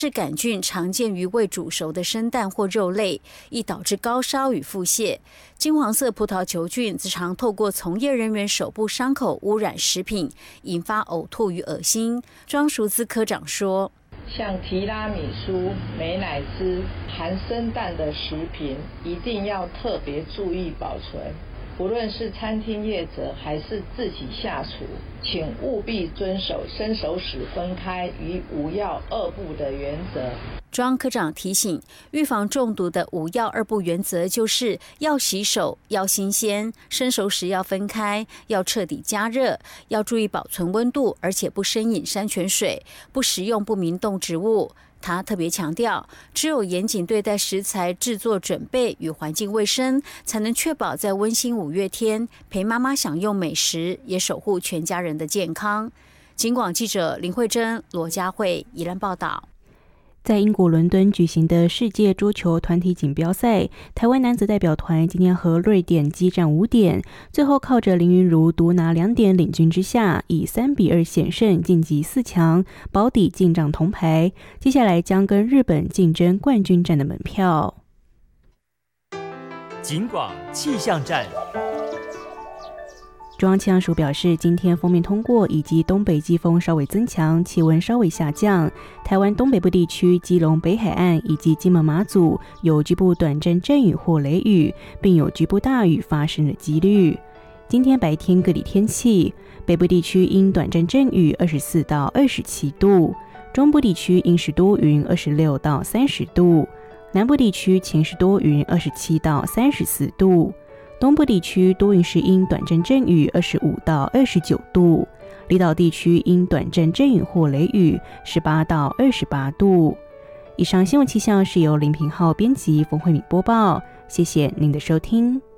是杆菌常见于未煮熟的生蛋或肉类，易导致高烧与腹泻。金黄色葡萄球菌则常透过从业人员手部伤口污染食品，引发呕吐与恶心。庄淑姿科长说， 像提拉米苏、美乃滋、含生蛋的食品，一定要特别注意保存。无论是餐厅业者还是自己下厨，请务必遵守生熟食分开与无药二不的原则。 庄科长提醒，预防中毒的无药二不原则就是要洗手、要新鲜，生熟食要分开，要彻底加热，要注意保存温度，而且不生饮山泉水，不食用不明动植物。他特别强调，只有严谨对待食材制作准备与环境卫生，才能确保在温馨五月天陪妈妈享用美食，也守护全家人的健康。警广记者林慧珍、罗佳慧宜兰报道。 在英国伦敦举行的世界桌球团体锦标赛，台湾男子代表团今天和瑞典激战5点，最后靠着林昀儒独拿2点领军之下，以3-2险胜晋级4强，保底进账铜牌。接下来将跟日本竞争冠军战的门票。 警广气象站。 中央气象署表示，今天锋面通过以及东北季风稍微增强，气温稍微下降。台湾东北部地区、基隆北海岸以及金门马祖有局部短暂阵雨或雷雨，并有局部大雨发生的几率。今天白天各地天气，北部地区因短暂阵雨24到27度，中部地区因时多云26到30度，南部地区晴时多云27到34度。东部地区多云时阴短暂阵雨25到29度，离岛地区因短暂阵雨或雷雨18到28度。以上新闻气象是由林平浩编辑，冯慧敏播报，谢谢您的收听。